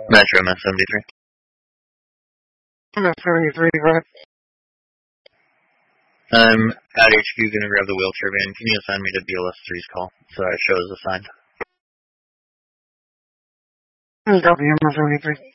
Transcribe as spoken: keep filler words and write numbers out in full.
Metro M S seventy-three. M S seventy-three, go ahead. I'm at H Q gonna grab the wheelchair van. Can you assign me to B L S three's call? So I show as assigned. Copy, M S seventy-three.